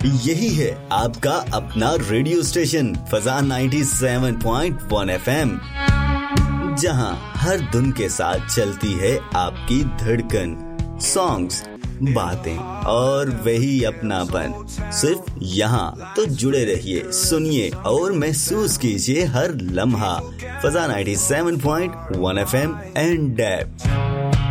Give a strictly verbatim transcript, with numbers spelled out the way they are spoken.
यही है आपका अपना radio station Fazan ninety seven point one FM, जहां हर धुन के साथ चलती है आपकी धड़कन, सॉन्ग्स, बातें और वही अपनापन। सिर्फ यहाँ तो जुड़े रहिए, सुनिए और महसूस कीजिए हर लम्हा। Fazan ninety seven point one FM and app.